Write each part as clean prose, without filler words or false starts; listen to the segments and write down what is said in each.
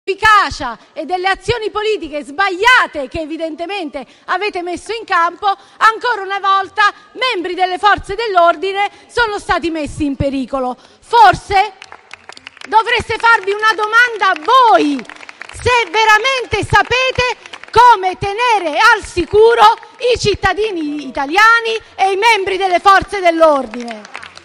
efficacia e delle azioni politiche sbagliate che evidentemente avete messo in campo, ancora una volta membri delle forze dell'ordine sono stati messi in pericolo. Forse dovreste farvi una domanda voi, se veramente sapete come tenere al sicuro i cittadini italiani e i membri delle forze dell'ordine.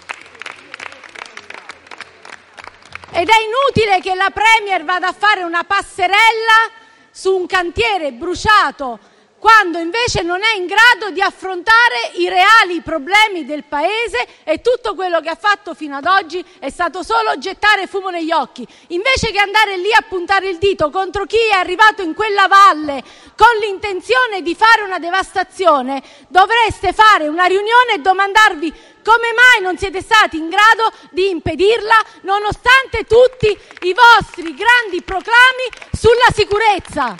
Ed è inutile che la Premier vada a fare una passerella su un cantiere bruciato, quando invece non è in grado di affrontare i reali problemi del Paese, e tutto quello che ha fatto fino ad oggi è stato solo gettare fumo negli occhi. Invece che andare lì a puntare il dito contro chi è arrivato in quella valle con l'intenzione di fare una devastazione, dovreste fare una riunione e domandarvi come mai non siete stati in grado di impedirla, nonostante tutti i vostri grandi proclami sulla sicurezza.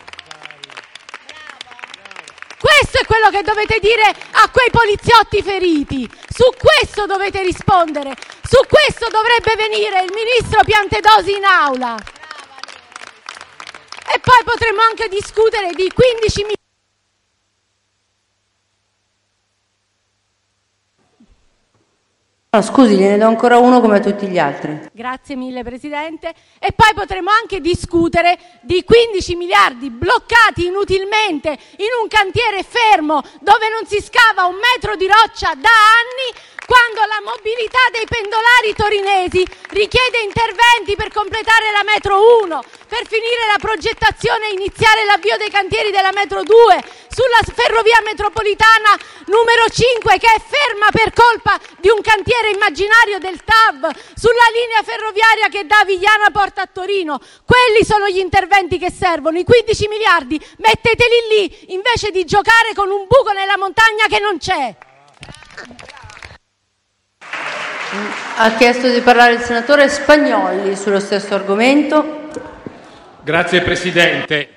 Questo è quello che dovete dire a quei poliziotti feriti, su questo dovete rispondere, su questo dovrebbe venire il ministro Piantedosi in aula. E poi potremmo anche discutere di 15 milioni. No, scusi, gliene do ancora uno come a tutti gli altri. Grazie mille, Presidente. E poi potremo anche discutere di 15 miliardi bloccati inutilmente in un cantiere fermo dove non si scava un metro di roccia da anni, quando la mobilità dei pendolari torinesi richiede interventi per completare la metro 1, per finire la progettazione e iniziare l'avvio dei cantieri della metro 2, sulla ferrovia metropolitana numero 5 che è ferma per colpa di un cantiere immaginario del TAV, sulla linea ferroviaria che da Avigliana porta a Torino. Quelli sono gli interventi che servono. I 15 miliardi metteteli lì invece di giocare con un buco nella montagna che non c'è. Ha chiesto di parlare il senatore Spagnolli sullo stesso argomento. Grazie Presidente.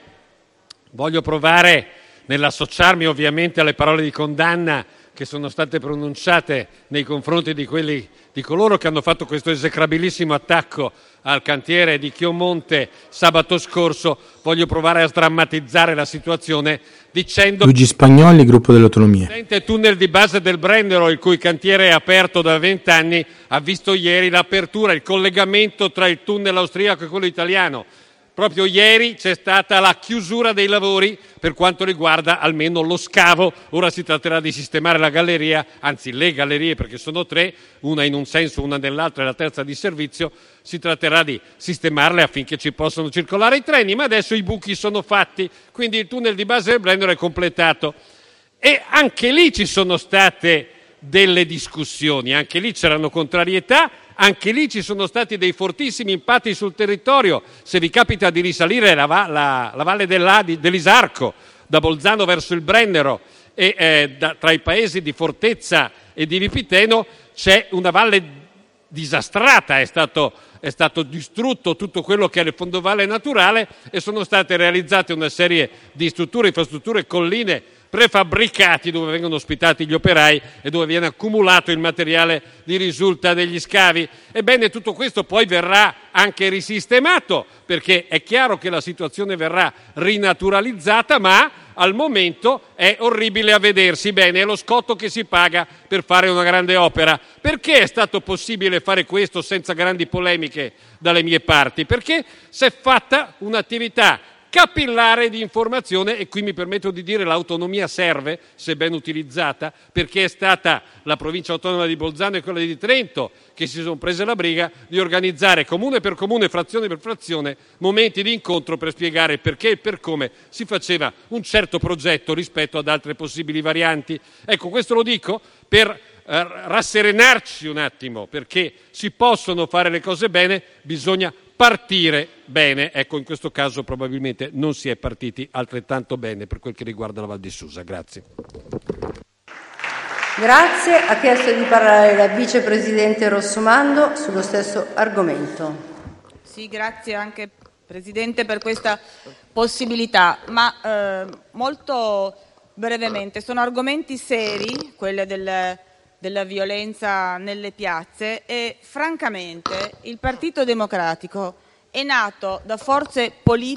Voglio provare nell'associarmi ovviamente alle parole di condanna che sono state pronunciate nei confronti di coloro che hanno fatto questo esecrabilissimo attacco al cantiere di Chiomonte sabato scorso. Voglio provare a sdrammatizzare la situazione dicendo: Luigi Spagnolli, Gruppo delle Autonomie. Il tunnel di base del Brennero, il cui cantiere è aperto da 20 anni, ha visto ieri l'apertura, il collegamento tra il tunnel austriaco e quello italiano. Proprio ieri c'è stata la chiusura dei lavori per quanto riguarda almeno lo scavo. Ora si tratterà di sistemare la galleria, anzi le gallerie, perché sono 3, una in un senso, una nell'altro e la terza di servizio. Si tratterà di sistemarle affinché ci possano circolare i treni, ma adesso i buchi sono fatti, quindi il tunnel di base del Brennero è completato. E anche lì ci sono state delle discussioni, anche lì c'erano contrarietà, anche lì ci sono stati dei fortissimi impatti sul territorio. Se vi capita di risalire la valle dell'Isarco, da Bolzano verso il Brennero e tra i paesi di Fortezza e di Vipiteno, c'è una valle disastrata, è stato distrutto tutto quello che era il fondovalle naturale e sono state realizzate una serie di strutture, infrastrutture, colline, prefabbricati dove vengono ospitati gli operai e dove viene accumulato il materiale di risulta degli scavi. Ebbene, tutto questo poi verrà anche risistemato, perché è chiaro che la situazione verrà rinaturalizzata, ma al momento è orribile a vedersi. Bene, è lo scotto che si paga per fare una grande opera. Perché è stato possibile fare questo senza grandi polemiche dalle mie parti? Perché si è fatta un'attività capillare di informazione, e qui mi permetto di dire l'autonomia serve se ben utilizzata, perché è stata la provincia autonoma di Bolzano e quella di Trento che si sono prese la briga di organizzare comune per comune, frazione per frazione, momenti di incontro per spiegare il perché e per come si faceva un certo progetto rispetto ad altre possibili varianti. Ecco, questo lo dico per rasserenarci un attimo, perché si possono fare le cose bene, bisogna partire bene. Ecco, in questo caso probabilmente non si è partiti altrettanto bene per quel che riguarda la Val di Susa. Grazie. Grazie. Ha chiesto di parlare la vicepresidente Rossomando sullo stesso argomento. Sì, grazie anche Presidente per questa possibilità, ma molto brevemente. Sono argomenti seri, quelli della violenza nelle piazze, e francamente il Partito Democratico è nato da forze politiche